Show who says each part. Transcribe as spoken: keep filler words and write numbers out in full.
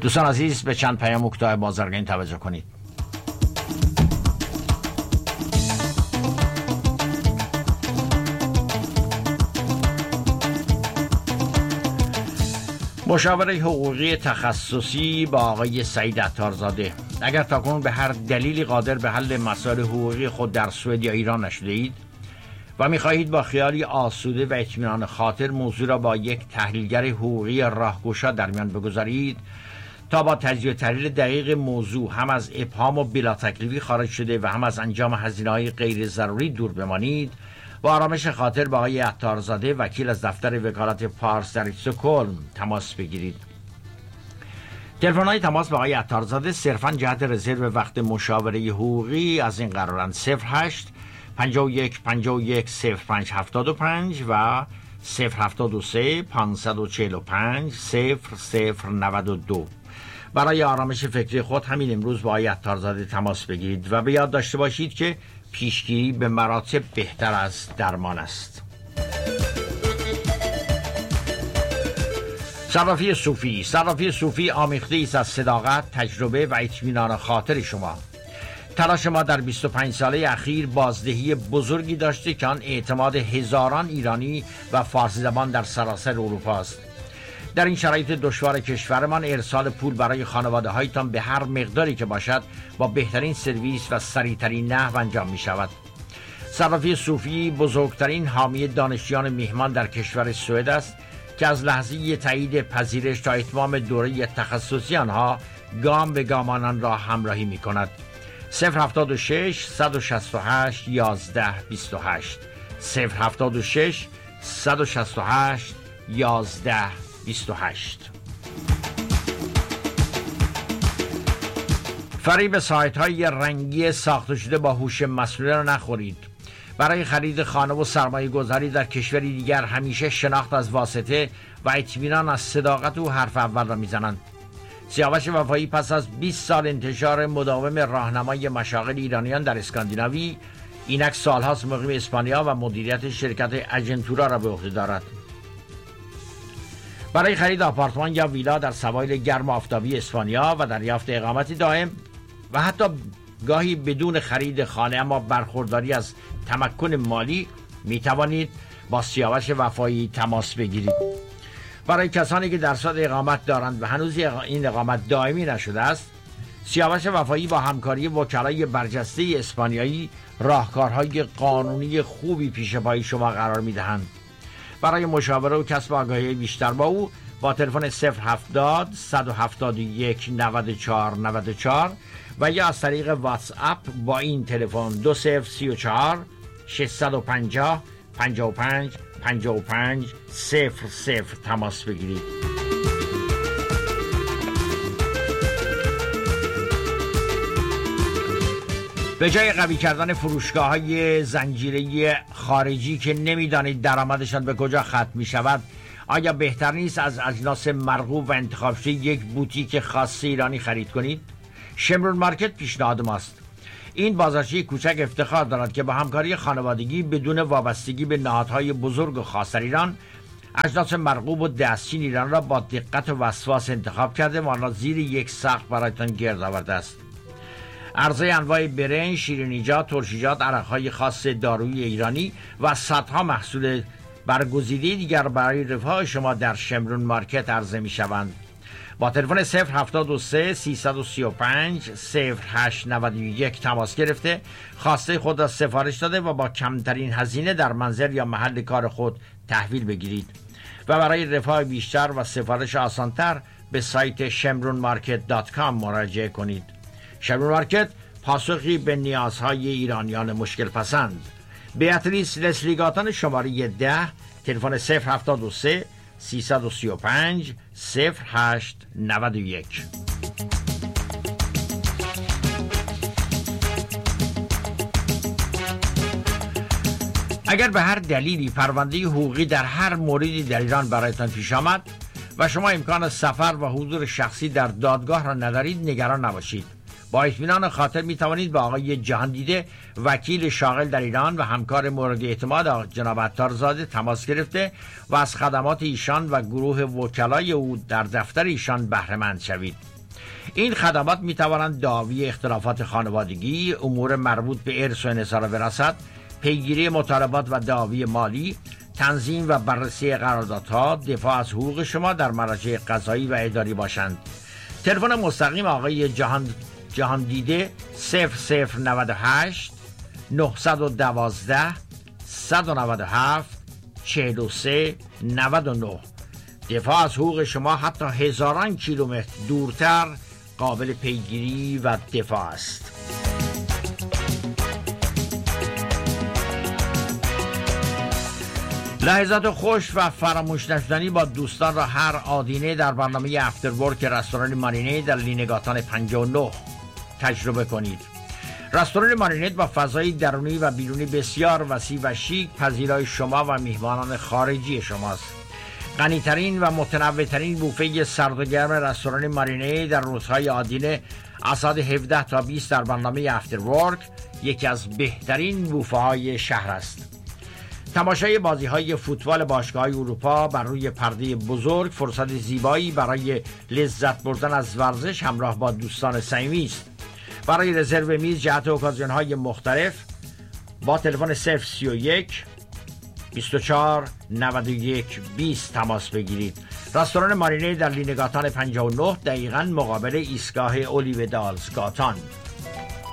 Speaker 1: دوستان عزیز به چند پیام کوتاه بازرگانی توجه کنید. مشاوره حقوقی تخصصی با آقای سعید عطارزاده. اگر تاکنون به هر دلیلی قادر به حل مسائل حقوقی خود در سوئد یا ایران نشده اید و می‌خواهید با خیالی آسوده و اطمینان خاطر موضوع را با یک تحلیلگر حقوقی راهگشا در میان بگذارید تا با تجزیه و تحلیل دقیق موضوع هم از ابهام و بلا تکلیفی خارج شده و هم از انجام هزینه‌های غیر ضروری دور بمانید، با آرامش خاطر با آقای عطارزاده وکیل از دفتر وکالت پارس در استکهلم تماس بگیرید. تلفن‌های تماس با آقای عطارزاده صرفاً جهت رزرو وقت مشاوره حقوقی از این قرارند: صفر هشت پنجاه و یک پنجاه و یک صفر پنج هفتاد و پنج و صفر هفتاد و سه پانصد و چهل و پنج صفر صفر نود و دو. برای آرامش فکری خود همین امروز با آقای عطارزاده تماس بگیرید و به یاد داشته باشید که پیشگیری به مراتب بهتر از درمان است. صرافی صوفی. صرافی صوفی آمیخته است از صداقت، تجربه و اطمینان خاطر شما. تلاش ما در بیست و پنج ساله اخیر بازدهی بزرگی داشته که آن اعتماد هزاران ایرانی و فارسی زبان در سراسر اروپا است. در این شرایط دشوار کشورمان ارسال پول برای خانواده هایتان به هر مقداری که باشد با بهترین سرویس و سریعترین نحو انجام می شود. صرافی صوفی بزرگترین حامی دانشجویان میهمان در کشور سوئد است که از لحظه تایید پذیرش تا اتمام دوره تخصصی آنها گام به گام آنان را همراهی می کند. صفر هفتاد و شش صد و شصت و هشت یازده بیست و هشت صفر هفتاد و شش صد و شصت و هشت یازده بیست و هشت. فریب سایت های رنگی ساخته شده با هوش مصنوعی را نخورید. برای خرید خانه و سرمایه گذاری در کشوری دیگر همیشه شناخت از واسطه و اطمینان از صداقت و حرف اول را میزنند. سیاوش وفایی پس از بیست سال انتشار مداوم راهنمای مشاغل ایرانیان در اسکاندیناوی، اینک سالهاست مقیم اسپانیا و مدیریت شرکت اجنتورا را به عهده دارد. برای خرید آپارتمان یا ویلا در سواحل گرم آفتابی اسپانیا و دریافت اقامتی دائم و حتی گاهی بدون خرید خانه اما برخورداری از تمکن مالی می توانید با سیاوش وفایی تماس بگیرید. برای کسانی که درصد اقامت دارند و هنوز این اقامت دائمی نشده است، سیاوش وفایی با همکاری وکلای برجسته اسپانیایی راهکارهای قانونی خوبی پیش پای شما قرار می دهند. برای مشاوره و کسب آگاهی بیشتر با او با تلفن صفر هفتاد صد و هفتاد و یک نود و چهار نود و چهار و یا از طریق واتس اپ با این تلفن دو صفر سی و چهار ششصد و پنجاه پنجاه و پنج پنجاه و پنج صفر صفر تماس بگیرید. به جای قوی کردن فروشگاه های زنجیره خارجی که نمیدانید درآمدشان به کجا ختم می شود، آیا بهتر نیست از اجناس مرغوب و انتخاب شده یک بوتیک خاص ایرانی خرید کنید؟ شمرون مارکت پیشنهاد ماست. این بازارچه کوچک افتخار دارد که با همکاری خانوادگی بدون وابستگی به نهادهای بزرگ و خاص در ایران اجناس مرغوب و دستچین ایران را با دقت و وسواس انتخاب کرده و آن را زیر یک سقف برایتان گرد آورده است. عرضه انواع برنج، شیرینیجات، ترشیجات، عرقهای خاص دارویی ایرانی و صدها محصول برگزیده دیگر برای رفاه شما در شمرون مارکت عرضه می شوند. با تلفن صفر هفتاد و سه سیصد و سی و پنج صفر هشت نود و یک تماس گرفته خواسته خود را سفارش داده و با کمترین هزینه در منزل یا محل کار خود تحویل بگیرید و برای رفاه بیشتر و سفارش آسانتر به سایت شمرون مارکت دات کام مراجعه کنید. شمرون مارکت پاسخی به نیازهای ایرانیان مشکل پسند. بیاتریس لسلیگاتان شماره ده تلفن صفر هفتاد و سه سیصد و سی و پنج صفر هشت نود و یک. اگر به هر دلیلی پرونده حقوقی در هر موردی در ایران برایتان پیش آمد و شما امکان سفر و حضور شخصی در دادگاه را ندارید، نگران نباشید. با اطمینان خاطر می توانید با آقای جهاندیده وکیل شاغل در ایران و همکار مورد اعتماد جناب عطارزاده تماس گرفته و از خدمات ایشان و گروه وکلای او در دفتر ایشان بهره مند شوید. این خدمات می توانند دعاوی اختلافات خانوادگی، امور مربوط به ارث و انحصار وراثت، پیگیری مطالبات و دعاوی مالی، تنظیم و بررسی قراردادها، دفاع از حقوق شما در مراجع قضایی و اداری باشند. تلفن مستقیم آقای جهان جهاندیده صفر صفر نود و هشت نهصد و دوازده صد و نود و هفت چهل و سه نود و نه. دفاع از حقوق شما حتی هزاران کیلومتر دورتر قابل پیگیری و دفاع است. لحظات خوش و فراموش نشدنی با دوستان را هر آدینه در برنامه افتر ورک رستوران مارینه در لینگاتان پنجاه و نه تجربه کنید. رستوران مارینت با فضای درونی و بیرونی بسیار وسیع و شیک پذیرای شما و میهمانان خارجی شماست. غنی‌ترین و متنوع‌ترین بوفه سرد و گرم رستوران مارینه در روزهای آدینه از ساعت هفده تا بیست در برنامه افتر ورک یکی از بهترین بوفه های شهر است. تماشای بازی‌های فوتبال باشگاه‌های اروپا بر روی پرده بزرگ فرصت زیبایی برای لذت بردن از ورزش همراه با دوستان صمیمی است. برای رزرو میز جهت اوکازیون‌های مختلف با تلفن صفر سی و یک بیست و چهار نود و یک بیست تماس بگیرید. رستوران مارینه در لینگاتان پنجاه و نه دقیقاً مقابل ایستگاه اولیو دالزگاتان.